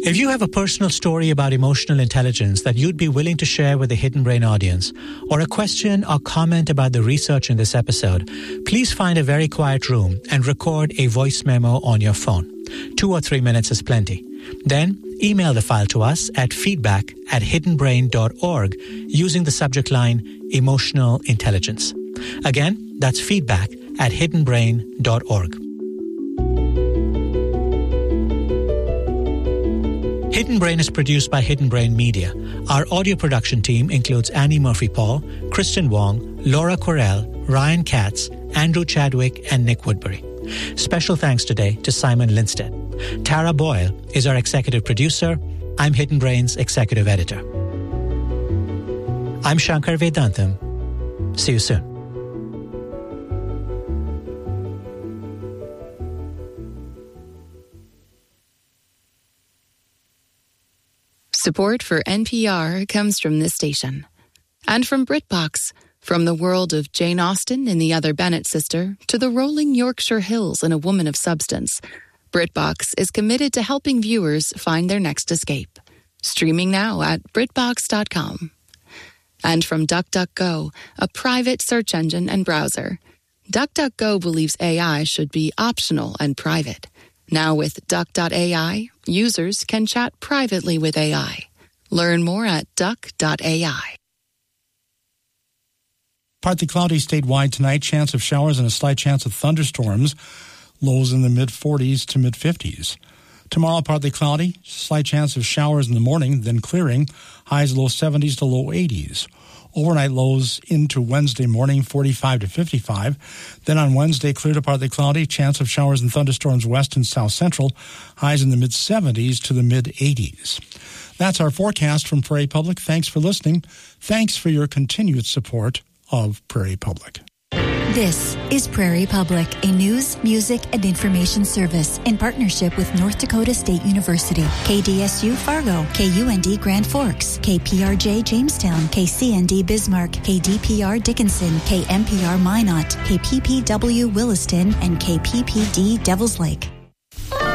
If you have a personal story about emotional intelligence that you'd be willing to share with the Hidden Brain audience, or a question or comment about the research in this episode, please find a very quiet room and record a voice memo on your phone. 2 or 3 minutes is plenty. Then, email the file to us at feedback@hiddenbrain.org using the subject line Emotional Intelligence. Again, that's feedback@hiddenbrain.org. Hidden Brain is produced by Hidden Brain Media. Our audio production team includes Annie Murphy-Paul, Kristen Wong, Laura Correll, Ryan Katz, Andrew Chadwick, and Nick Woodbury. Special thanks today to Simon Lindstedt. Tara Boyle is our executive producer. I'm Hidden Brain's executive editor. I'm Shankar Vedantam. See you soon. Support for NPR comes from this station. And from BritBox, from the world of Jane Austen and the Other Bennet Sister to the rolling Yorkshire Hills and A Woman of Substance, BritBox is committed to helping viewers find their next escape. Streaming now at BritBox.com. And from DuckDuckGo, a private search engine and browser. DuckDuckGo believes AI should be optional and private. Now with Duck.ai, users can chat privately with AI. Learn more at Duck.ai. Partly cloudy statewide tonight, chance of showers and a slight chance of thunderstorms. Lows in the mid-40s to mid-50s. Tomorrow, partly cloudy, slight chance of showers in the morning, then clearing. Highs low 70s to low 80s. Overnight lows into Wednesday morning, 45 to 55. Then on Wednesday, clear to partly cloudy, chance of showers and thunderstorms west and south central. Highs in the mid-70s to the mid-80s. That's our forecast from Prairie Public. Thanks for listening. Thanks for your continued support of Prairie Public. This is Prairie Public, a news, music, and information service in partnership with North Dakota State University, KDSU Fargo, KUND Grand Forks, KPRJ Jamestown, KCND Bismarck, KDPR Dickinson, KMPR Minot, KPPW Williston, and KPPD Devils Lake.